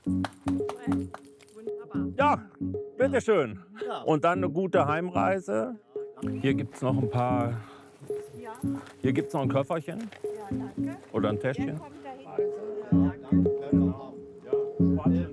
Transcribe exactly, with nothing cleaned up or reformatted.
Ja, bitteschön. Und dann eine gute Heimreise. Hier gibt es noch ein paar. Hier gibt es noch ein Köfferchen. Oder ein Täschchen. Kommt dahin. Ja, danke.